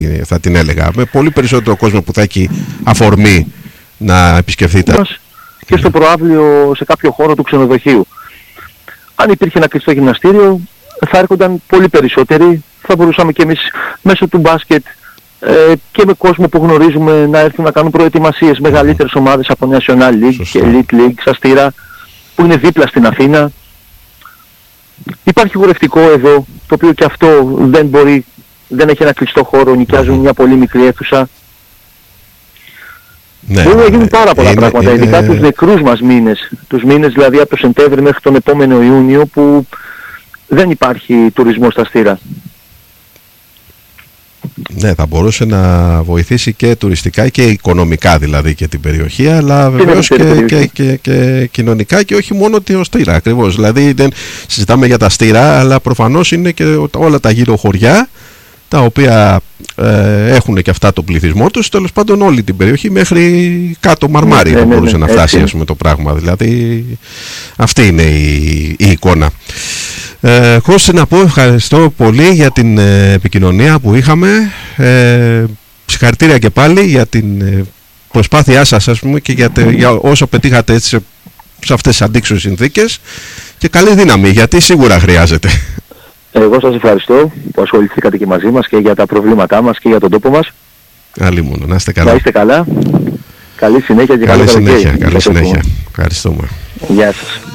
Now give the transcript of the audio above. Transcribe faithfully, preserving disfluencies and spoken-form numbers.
θα την έλεγα, με πολύ περισσότερο κόσμο που θα έχει αφορμή να επισκεφτείτε. Και στο προαύλιο σε κάποιο χώρο του ξενοδοχείου. Αν υπήρχε ένα κλειστό γυμναστήριο, θα έρχονταν πολύ περισσότεροι. Θα μπορούσαμε και εμείς μέσω του μπάσκετ ε, και με κόσμο που γνωρίζουμε να έρθουν να κάνουν προετοιμασίες μεγαλύτερες ομάδες από National League Σωστό. και Elite League, Σαστήρα, που είναι δίπλα στην Αθήνα. Υπάρχει χορευτικό εδώ, το οποίο και αυτό δεν μπορεί, δεν έχει ένα κλειστό χώρο, νοικιάζουν μια πολύ μικρή αίθουσα. Ναι, μπορούν να γίνουν πάρα πολλά είναι, πράγματα, είναι... ειδικά τους νεκρούς μας μήνες. Τους μήνες δηλαδή από το Σεπτέμβρη μέχρι τον επόμενο Ιούνιο που δεν υπάρχει τουρισμός στα Στήρα. Ναι, θα μπορούσε να βοηθήσει και τουριστικά και οικονομικά δηλαδή και την περιοχή, αλλά βεβαίως και, και, και, και, και κοινωνικά και όχι μόνο το Στήρα ακριβώς. Δηλαδή δεν συζητάμε για τα Στήρα, αλλά προφανώς είναι και όλα τα γύρω χωριά τα οποία ε, έχουν και αυτά το πληθυσμό τους, τέλος πάντων όλη την περιοχή μέχρι κάτω Μαρμάρι ναι, θα ναι, μπορούσε ναι, να φτάσει ας πούμε, το πράγμα. Δηλαδή αυτή είναι η, η εικόνα. Ε, Κώστη, να πω ευχαριστώ πολύ για την ε, επικοινωνία που είχαμε. Ε, συγχαρητήρια και πάλι για την ε, προσπάθειά σας ας πούμε, και για, τε, για όσο πετύχατε έτσι, σε, σε αυτές τις αντίξωες συνθήκες και καλή δύναμη γιατί σίγουρα χρειάζεται. Εγώ σας ευχαριστώ που ασχοληθήκατε και μαζί μας και για τα προβλήματά μας και για τον τόπο μας. Καλή μόνο, να είστε καλά. Να είστε καλά. Καλή συνέχεια και καλή καλό συνέχεια. καλοκαίρι. Καλή συνέχεια. Ευχαριστούμε. Γεια σας.